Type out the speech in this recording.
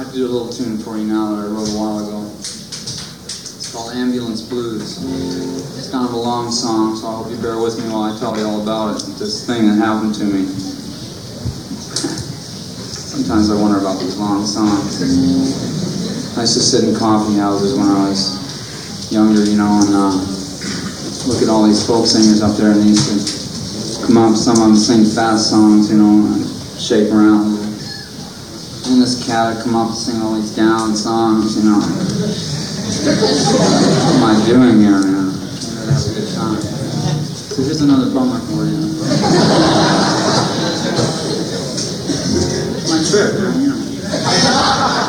to do a little tune for you now that I wrote a while ago. It's called Ambulance Blues. It's kind of a long song, so I hope you bear with me while I tell you all about it. This thing that happened to me. Sometimes I wonder about these long songs. I used to sit in coffee houses when I was younger, you know, and look at all these folk singers up there, and they used to come up, some of them sing fast songs, you know, and shake around. And this cat would come up and sing all these down songs, you know. What am I doing here, man? I'm going to have a good time. So here's another bummer for you. It's my trip, man, you know.